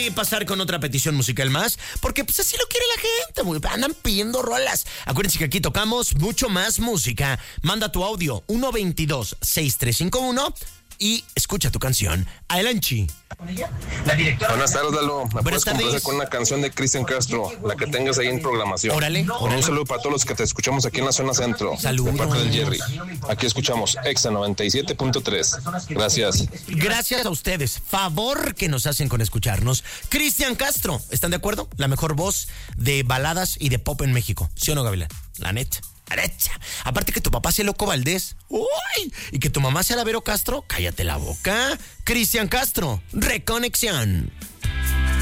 que pasar con otra petición musical más, porque pues así lo quiere la gente, andan pidiendo rolas. Acuérdense que aquí tocamos mucho más música. Manda tu audio 122-6351 y escucha tu canción. Adelante. Buenas tardes, Lalo. ¿Me puedes complacer con una canción de Cristian Castro? La que tengas ahí en programación. Órale. Un saludo para todos los que te escuchamos aquí en la zona centro. Saludos. De parte del Jerry. Aquí escuchamos Exa 97.3. Gracias. Gracias a ustedes. Favor que nos hacen con escucharnos. Cristian Castro, ¿están de acuerdo? La mejor voz de baladas y de pop en México. ¿Sí o no, Gabriela? La neta. Aparte que tu papá sea Loco Valdés. ¡Uy! Y que tu mamá sea la Vero Castro. Cállate la boca. Cristian Castro, Reconexión.